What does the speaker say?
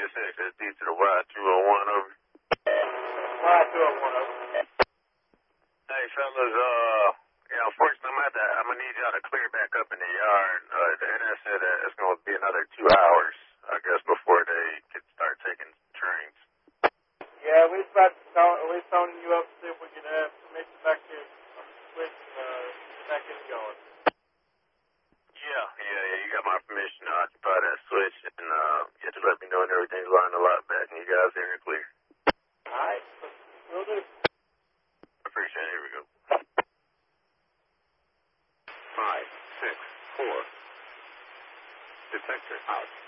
6, it's D to the Y201 over. Y201 over. Hey, fellas, unfortunately, I'm gonna need y'all to clear back up in the yard. The NS said that it's gonna be another 2 hours, I guess, before they can start taking trains. Yeah, we phoning you up to see if we could have permission back to switch back in the yard. Yeah, you got my permission to occupy that switch, and just let me know when everything's lined a lot back, and you guys are in the clear. All right, will do. Appreciate it. Here we go. 5, 6, 4. Detector out.